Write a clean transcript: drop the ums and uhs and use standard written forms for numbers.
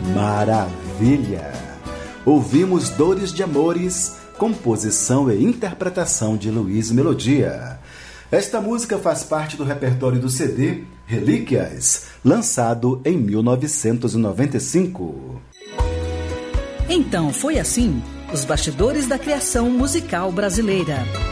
Maravilha! Ouvimos Dores de Amores, composição e interpretação de Luiz Melodia. Esta música faz parte do repertório do CD Relíquias, lançado em 1995. Então foi assim, os bastidores da criação musical brasileira.